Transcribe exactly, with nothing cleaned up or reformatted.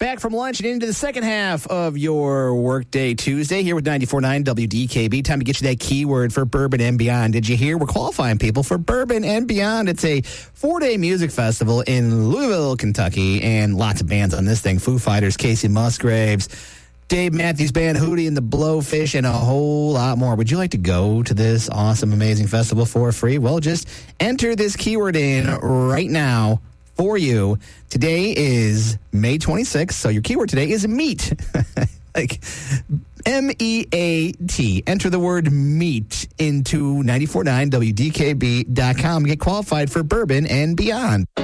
Back from lunch and into the second half of your Workday Tuesday here with ninety-four point nine W D K B. Time to get you that keyword for Bourbon and Beyond. Did you hear? We're qualifying people for Bourbon and Beyond. It's a four-day music festival in Louisville, Kentucky, and lots of bands on this thing. Foo Fighters, Casey Musgraves, Dave Matthews Band, Hootie and the Blowfish, and a whole lot more. Would you like to go to this awesome, amazing festival for free? Well, just enter this keyword in right now for you. Today is May twenty-sixth, so your keyword today is meat. Like M E A T. Enter the word meat into ninety-four point nine W D K B dot com. Get qualified for Bourbon and Beyond.